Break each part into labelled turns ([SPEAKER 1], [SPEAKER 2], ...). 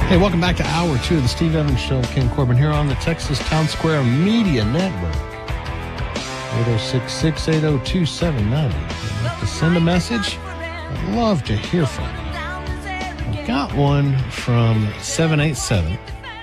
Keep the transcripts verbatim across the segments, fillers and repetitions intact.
[SPEAKER 1] Hey, welcome back to Hour two of the Steve Evans Show. Ken Corbin here on the Texas Town Square Media Network. eight oh six, six eight oh, two seven nine oh. If you'd like to send a message, I'd love to hear from you. I've got one from seven eight seven.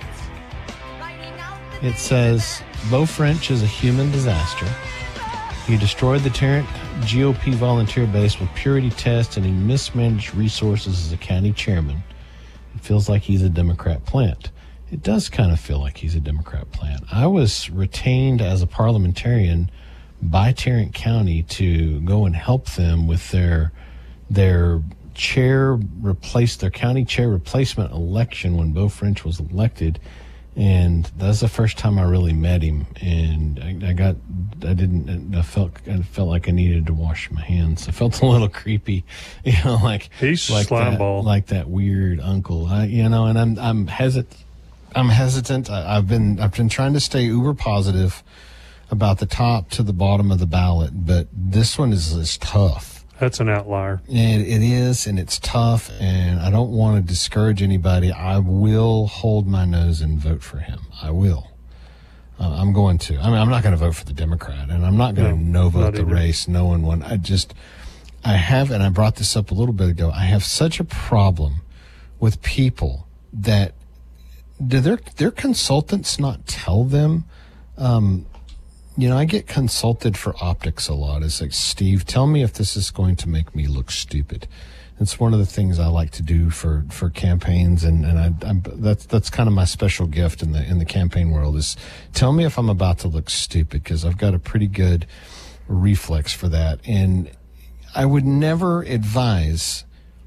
[SPEAKER 1] It says, Beau French is a human disaster. He destroyed the Tarrant G O P volunteer base with purity tests, and he mismanaged resources as a county chairman. It feels like he's a Democrat plant. It does kind of feel like he's a Democrat plant. I was retained as a parliamentarian by Tarrant County to go and help them with their their chair replace their county chair replacement election when Beau French was elected. And that's the first time I really met him, and I, I got, I didn't, I felt, I felt like I needed to wash my hands. I felt a little creepy, you know, like
[SPEAKER 2] he's
[SPEAKER 1] like
[SPEAKER 2] slime
[SPEAKER 1] that,
[SPEAKER 2] ball,
[SPEAKER 1] like that weird uncle, I, you know. And I'm, I'm hesitant. I'm hesitant. I, I've been, I've been trying to stay uber positive about the top to the bottom of the ballot, but this one is, is tough.
[SPEAKER 2] That's an outlier.
[SPEAKER 1] And it is, and it's tough, and I don't want to discourage anybody. I will hold my nose and vote for him. I will. Uh, I'm going to. I mean, I'm not going to vote for the Democrat, and I'm not going to no, no vote the either. race, no one won. I just, I have, and I brought this up a little bit ago, I have such a problem with people that, do their, their consultants not tell them, um, you know, I get consulted for optics a lot. It's like, Steve, tell me if this is going to make me look stupid. It's one of the things I like to do for, for campaigns, and, and I, I'm, that's that's kind of my special gift in the in the campaign world is tell me if I'm about to look stupid, because I've got a pretty good reflex for that. And I would never advise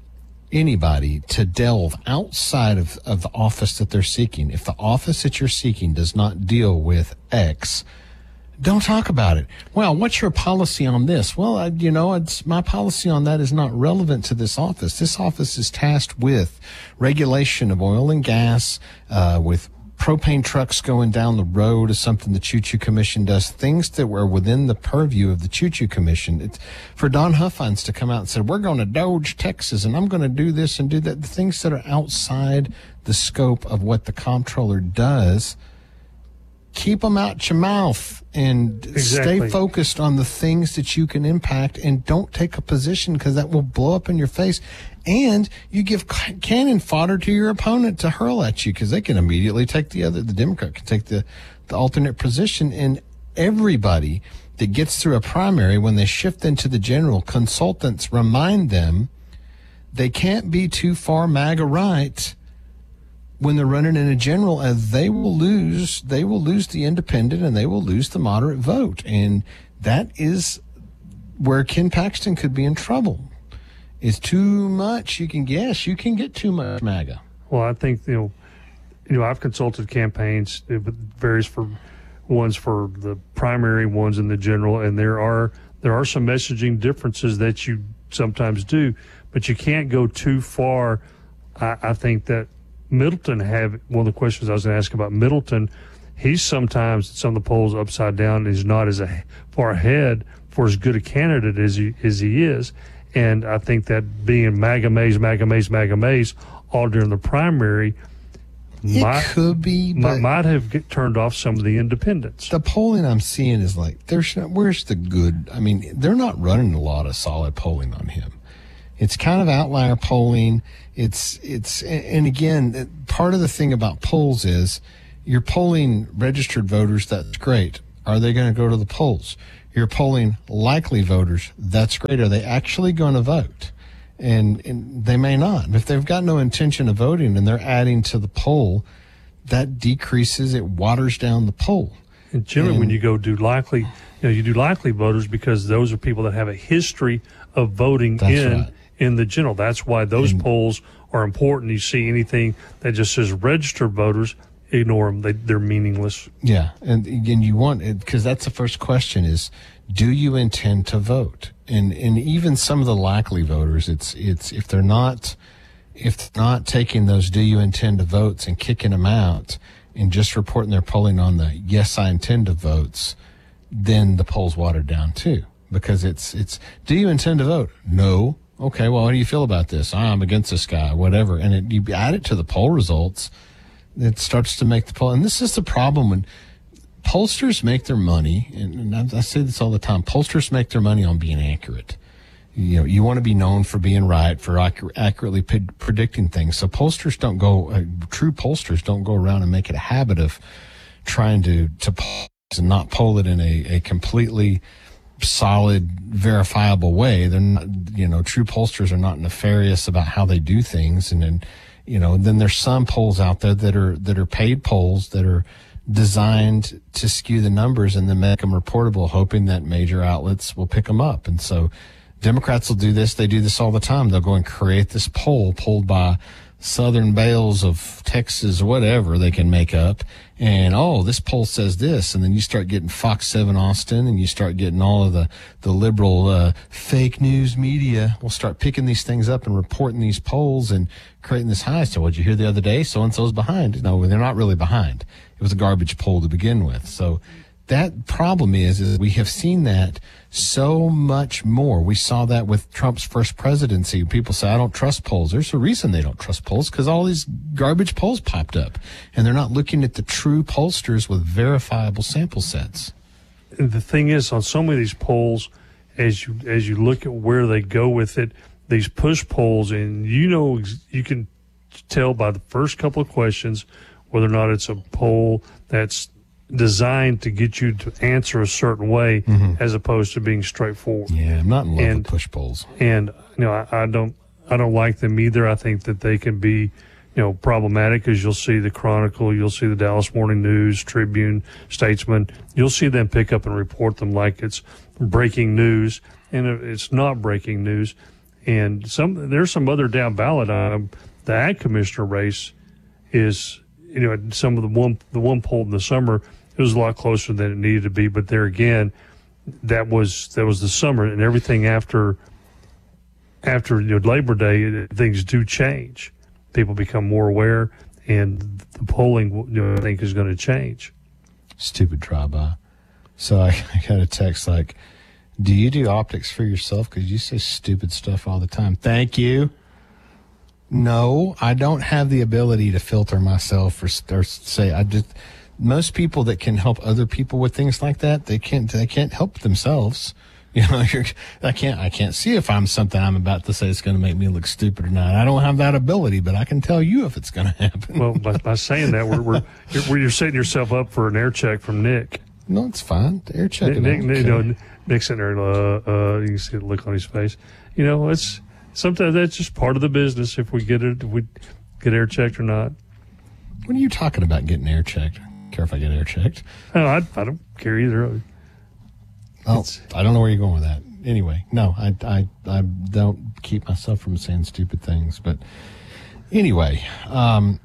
[SPEAKER 1] anybody to delve outside of, of the office that they're seeking. If the office that you're seeking does not deal with X, don't talk about it. Well, what's your policy on this? Well, I, you know, it's, my policy on that is not relevant to this office. This office is tasked with regulation of oil and gas, uh, with propane trucks going down the road is something the Choo-Choo Commission does, things that were within the purview of the Choo-Choo Commission. It's for Don Huffines to come out and say, we're going to Doge, Texas, and I'm going to do this and do that. The things that are outside the scope of what the comptroller does, keep them out your mouth and
[SPEAKER 2] exactly.
[SPEAKER 1] Stay focused on the things that you can impact, and don't take a position, because that will blow up in your face. And you give cannon fodder to your opponent to hurl at you, because they can immediately take the other, the Democrat can take the, the alternate position. And everybody that gets through a primary, when they shift into the general, consultants remind them they can't be too far MAGA right when they're running in a general, as they will lose, they will lose the independent and they will lose the moderate vote. And that is where Ken Paxton could be in trouble. It's too much. You can guess, you can get too much MAGA.
[SPEAKER 2] Well, I think, you know, you know, I've consulted campaigns. It varies for ones for the primary, ones in the general, and there are there are some messaging differences that you sometimes do, but you can't go too far. I, I think that Middleton have one of the questions I was going to ask about Middleton. He's sometimes some of the polls upside down. He's not as a, far ahead for as good a candidate as he as he is, and I think that being MAGA maze, MAGA maze, MAGA maze all during the primary
[SPEAKER 1] it
[SPEAKER 2] might
[SPEAKER 1] could be, but
[SPEAKER 2] might, might have get turned off some of the independents.
[SPEAKER 1] The polling I'm seeing is like, there's not, where's the good? I mean, they're not running a lot of solid polling on him. It's kind of outlier polling. It's, it's, and again, part of the thing about polls is you're polling registered voters. That's great. Are they going to go to the polls? You're polling likely voters. That's great. Are they actually going to vote? And, and they may not. If they've got no intention of voting and they're adding to the poll, that decreases, it waters down the poll.
[SPEAKER 2] And generally,
[SPEAKER 1] and,
[SPEAKER 2] when you go do likely, you know, you do likely voters because those are people that have a history of voting in
[SPEAKER 1] right.
[SPEAKER 2] in the general. That's why those
[SPEAKER 1] and,
[SPEAKER 2] polls are important. You see anything that just says registered voters, ignore them. They, they're meaningless.
[SPEAKER 1] Yeah, and again, you want it because that's the first question: is do you intend to vote? And and even some of the likely voters, it's it's if they're not if they're not taking those do you intend to votes and kicking them out and just reporting their polling on the yes I intend to votes, then the poll's watered down too, because it's it's do you intend to vote? No. Okay, well, how do you feel about this? I'm against this guy, whatever. And it, you add it to the poll results, it starts to make the poll. And this is the problem when pollsters make their money, and I, I say this all the time, pollsters make their money on being accurate. You know, you want to be known for being right, for accur- accurately p- predicting things. So pollsters don't go, uh, true pollsters don't go around and make it a habit of trying to, to poll and not poll it in a, a completely solid, verifiable way. They're not, you know, true pollsters are not nefarious about how they do things. And then, you know, then there's some polls out there that are, that are paid polls that are designed to skew the numbers and then make them reportable, hoping that major outlets will pick them up. And so Democrats will do this. They do this all the time. They'll go and create this poll pulled by Southern Bales of Texas, whatever they can make up. And, oh, this poll says this. And then you start getting Fox seven Austin and you start getting all of the, the liberal uh, fake news media will start picking these things up and reporting these polls and creating this high. So what'd you hear the other day? So-and-so's behind. No, they're not really behind. It was a garbage poll to begin with. So that problem is, is we have seen that so much more. We saw that with Trump's first presidency. People say, I don't trust polls. There's a reason they don't trust polls, because all these garbage polls popped up, and they're not looking at the true pollsters with verifiable sample sets.
[SPEAKER 2] And the thing is, on so many of these polls, as you as you look at where they go with it, these push polls, and you know, you can tell by the first couple of questions whether or not it's a poll that's designed to get you to answer a certain way, mm-hmm. as opposed to being straightforward.
[SPEAKER 1] Yeah, I'm not in love and, with push polls.
[SPEAKER 2] And you know, I, I don't, I don't like them either. I think that they can be, you know, problematic. As you'll see the Chronicle, you'll see the Dallas Morning News, Tribune, Statesman. You'll see them pick up and report them like it's breaking news, and it's not breaking news. And some there's some other down ballot item. The ag commissioner race is, you know, some of the one the one poll in the summer, it was a lot closer than it needed to be. But there again, that was that was the summer, and everything after after you know, Labor Day, things do change. People become more aware, and the polling, you know, I think, is going to change.
[SPEAKER 1] Stupid drive-by. So I, I got a text like, "Do you do optics for yourself? Because you say stupid stuff all the time." Thank you. No, I don't have the ability to filter myself or, or say I just. Most people that can help other people with things like that, they can't. They can't help themselves. You know, you're, I can't. I can't see if I'm something I'm about to say is going to make me look stupid or not. I don't have that ability, but I can tell you if it's going to happen.
[SPEAKER 2] Well, by, by saying that, we're, we're you're, you're setting yourself up for an air check from Nick.
[SPEAKER 1] No, it's fine. The air check.
[SPEAKER 2] Nick, Nick, you know, Nick's sitting there. Uh, uh, you can see the look on his face. You know, it's. Sometimes that's just part of the business. If we get it, if we get air checked or not.
[SPEAKER 1] What are you talking about getting air checked? I don't care if I get air checked.
[SPEAKER 2] No, I, I don't care either.
[SPEAKER 1] Oh, I don't know where you're going with that. Anyway, no, I, I, I don't keep myself from saying stupid things. But anyway, um,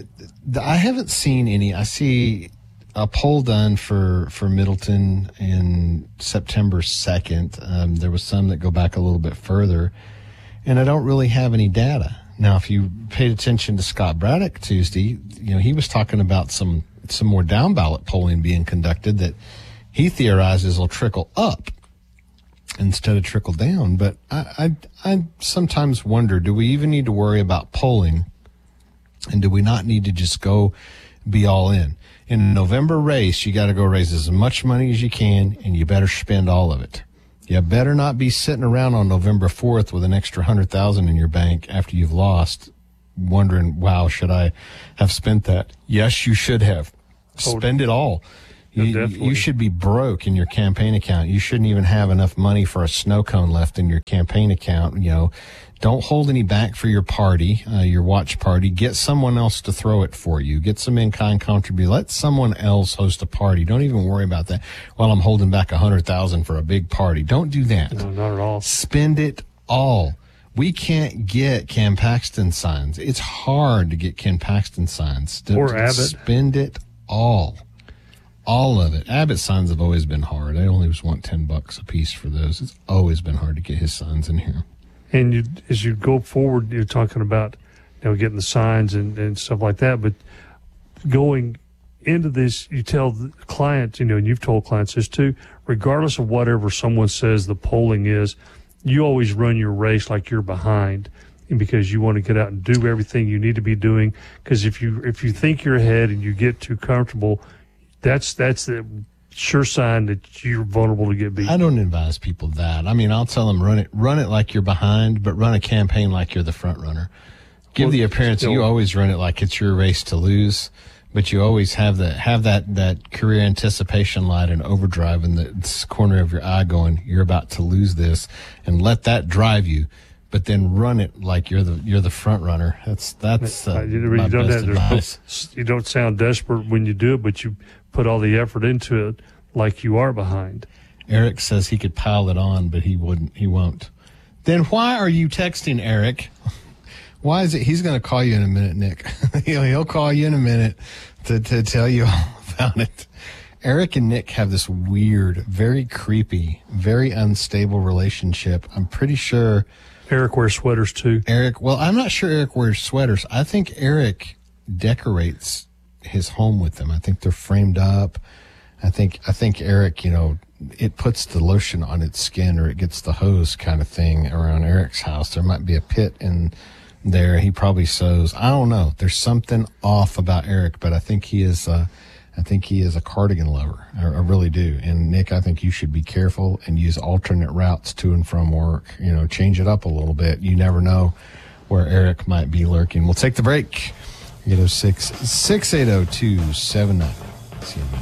[SPEAKER 1] I haven't seen any. I see a poll done for, for Middleton in September second. Um, there was some that go back a little bit further. And I don't really have any data. Now, if you paid attention to Scott Braddock Tuesday, you know, he was talking about some, some more down ballot polling being conducted that he theorizes will trickle up instead of trickle down. But I, I, I sometimes wonder, do we even need to worry about polling? And do we not need to just go be all in? In a November race, you got to go raise as much money as you can, and you better spend all of it. You better not be sitting around on November fourth with an extra hundred thousand in your bank after you've lost, wondering, wow, should I have spent that? Yes, you should have. Oh, spend it all. You, you should be broke in your campaign account. You shouldn't even have enough money for a snow cone left in your campaign account. You know, don't hold any back for your party, uh, your watch party. Get someone else to throw it for you. Get some in-kind contribute. Let someone else host a party. Don't even worry about that. Well, I'm holding back a hundred thousand for a big party. Don't do that.
[SPEAKER 2] No, not at all.
[SPEAKER 1] Spend it all. We can't get Ken Paxton signs. It's hard to get Ken Paxton signs.
[SPEAKER 2] Or Abbott.
[SPEAKER 1] Spend it all. All of it. Abbott signs have always been hard. I only just want ten bucks a piece for those. It's always been hard to get his signs in here.
[SPEAKER 2] And you, as you go forward, you're talking about, you know, getting the signs and, and stuff like that. But going into this, you tell the client, you know, and you've told clients this too, regardless of whatever someone says the polling is, you always run your race like you're behind, and because you want to get out and do everything you need to be doing. Because if you if you think you're ahead and you get too comfortable, that's that's the sure sign that you're vulnerable to get beat.
[SPEAKER 1] I don't advise people that. I mean, I'll tell them run it run it like you're behind, but run a campaign like you're the front runner. Give
[SPEAKER 2] Well,
[SPEAKER 1] the appearance
[SPEAKER 2] still-
[SPEAKER 1] you always run it like it's your race to lose, but you always have that have that that career anticipation light and overdrive in the corner of your eye, going, "You're about to lose this," and let that drive you. But then run it like you're the you're the front runner. That's that's uh,
[SPEAKER 2] Uh, you,
[SPEAKER 1] my
[SPEAKER 2] you don't
[SPEAKER 1] best
[SPEAKER 2] have, there's no-
[SPEAKER 1] advice.
[SPEAKER 2] you don't sound desperate when you do it, but you put all the effort into it like you are behind.
[SPEAKER 1] Eric says he could pile it on, but he wouldn't. He won't. Then why are you texting Eric? Why is it? He's going to call you in a minute, Nick. he'll, he'll call you in a minute to, to tell you all about it. Eric and Nick have this weird, very creepy, very unstable relationship. I'm pretty sure
[SPEAKER 2] Eric wears sweaters too.
[SPEAKER 1] Eric, well, I'm not sure Eric wears sweaters. I think Eric decorates his home with them. I think they're framed up. I think I think Eric, you know, it puts the lotion on its skin or it gets the hose kind of thing around Eric's house. There might be a pit in there. He probably sews. I don't know. There's something off about Eric, but I think he is uh, I think he is a cardigan lover. I, I really do. And Nick, I think you should be careful and use alternate routes to and from work. You know, change it up a little bit. You never know where Eric might be lurking. We'll take the break. eight oh six, six eight oh, two seven nine. See you in a minute.